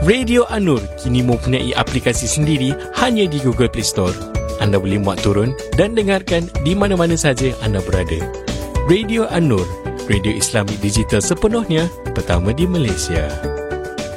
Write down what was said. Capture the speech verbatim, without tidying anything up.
Radio An-Nur kini mempunyai aplikasi sendiri hanya di Google Play Store. Anda boleh muat turun dan dengarkan di mana-mana saja anda berada. Radio An-Nur, radio Islami digital sepenuhnya pertama di Malaysia.